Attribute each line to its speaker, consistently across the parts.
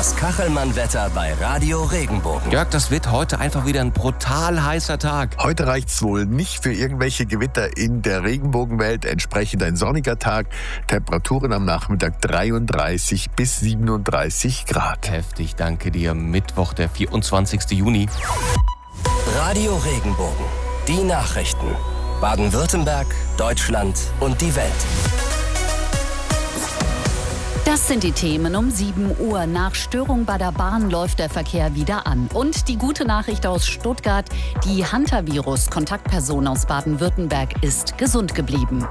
Speaker 1: Das Kachelmann-Wetter bei Radio Regenbogen.
Speaker 2: Jörg, das wird heute einfach wieder ein brutal heißer Tag.
Speaker 3: Heute reicht's wohl nicht für irgendwelche Gewitter in der Regenbogenwelt. Entsprechend ein sonniger Tag. Temperaturen am Nachmittag 33 bis 37 Grad.
Speaker 2: Heftig, danke dir. Mittwoch, der 24. Juni.
Speaker 1: Radio Regenbogen. Die Nachrichten. Baden-Württemberg, Deutschland und die Welt.
Speaker 4: Das sind die Themen um 7 Uhr. Nach Störung bei der Bahn läuft der Verkehr wieder an. Und die gute Nachricht aus Stuttgart: Die Hantavirus-Kontaktperson aus Baden-Württemberg ist gesund geblieben.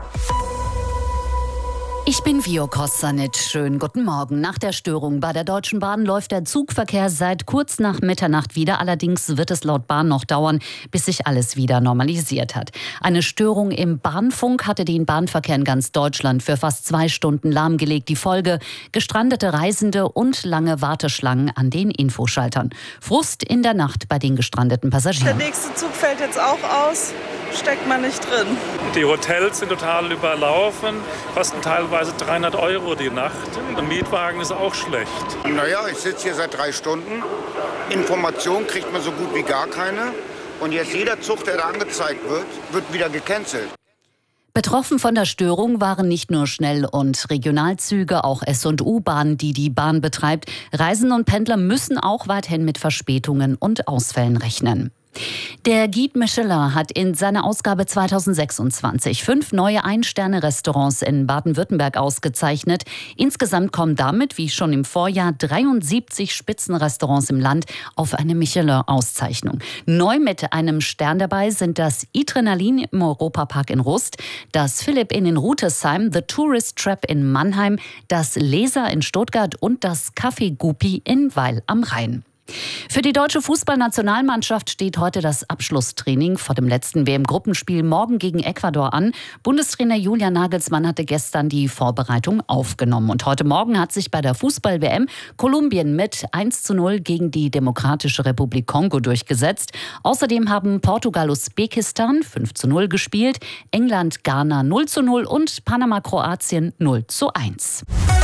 Speaker 4: Ich bin Vio Kossanit. Schönen guten Morgen. Nach der Störung bei der Deutschen Bahn läuft der Zugverkehr seit kurz nach Mitternacht wieder. Allerdings wird es laut Bahn noch dauern, bis sich alles wieder normalisiert hat. Eine Störung im Bahnfunk hatte den Bahnverkehr in ganz Deutschland für fast 2 Stunden lahmgelegt. Die Folge: gestrandete Reisende und lange Warteschlangen an den Infoschaltern. Frust in der Nacht bei den gestrandeten Passagieren.
Speaker 5: Der nächste Zug fällt jetzt auch aus. Steckt man nicht drin.
Speaker 6: Die Hotels sind total überlaufen, kosten teilweise 300 € die Nacht. Ein Mietwagen ist auch schlecht.
Speaker 7: Naja, ich sitze hier seit 3 Stunden. Information kriegt man so gut wie gar keine. Und jetzt jeder Zug, der da angezeigt wird wieder gecancelt.
Speaker 4: Betroffen von der Störung waren nicht nur Schnell- und Regionalzüge, auch S- und U-Bahn, die die Bahn betreibt. Reisende und Pendler müssen auch weiterhin mit Verspätungen und Ausfällen rechnen. Der Guide Michelin hat in seiner Ausgabe 2026 5 neue Ein-Sterne-Restaurants in Baden-Württemberg ausgezeichnet. Insgesamt kommen damit, wie schon im Vorjahr, 73 Spitzenrestaurants im Land auf eine Michelin-Auszeichnung. Neu mit einem Stern dabei sind das Adrenalin im Europapark in Rust, das Philipp Inn in Rutesheim, The Tourist Trap in Mannheim, das Leser in Stuttgart und das Café Gupi in Weil am Rhein. Für die deutsche Fußballnationalmannschaft steht heute das Abschlusstraining vor dem letzten WM-Gruppenspiel morgen gegen Ecuador an. Bundestrainer Julian Nagelsmann hatte gestern die Vorbereitung aufgenommen. Und heute Morgen hat sich bei der Fußball-WM Kolumbien mit 1:0 gegen die Demokratische Republik Kongo durchgesetzt. Außerdem haben Portugal-Usbekistan 5:0 gespielt, England-Ghana 0:0 und Panama-Kroatien 0:1.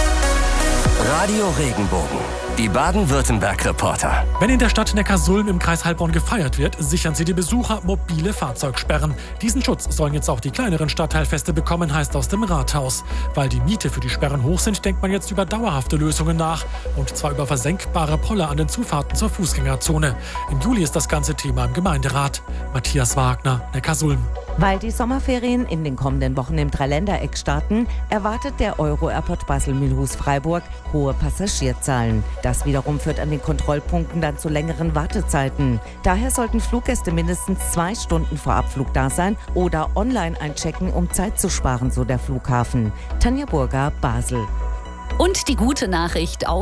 Speaker 1: Radio Regenbogen. Die Baden-Württemberg-Reporter.
Speaker 8: Wenn in der Stadt Neckarsulm im Kreis Heilbronn gefeiert wird, sichern sie die Besucher mobile Fahrzeugsperren. Diesen Schutz sollen jetzt auch die kleineren Stadtteilfeste bekommen, heißt aus dem Rathaus. Weil die Miete für die Sperren hoch sind, denkt man jetzt über dauerhafte Lösungen nach. Und zwar über versenkbare Poller an den Zufahrten zur Fußgängerzone. Im Juli ist das ganze Thema im Gemeinderat. Matthias Wagner, Neckarsulm.
Speaker 9: Weil die Sommerferien in den kommenden Wochen im Dreiländereck starten, erwartet der Euro-Airport Basel-Mülhus-Freiburg hohe Passagierzahlen. Das wiederum führt an den Kontrollpunkten dann zu längeren Wartezeiten. Daher sollten Fluggäste mindestens 2 Stunden vor Abflug da sein oder online einchecken, um Zeit zu sparen, so der Flughafen. Tanja Burger, Basel.
Speaker 4: Und die gute Nachricht aus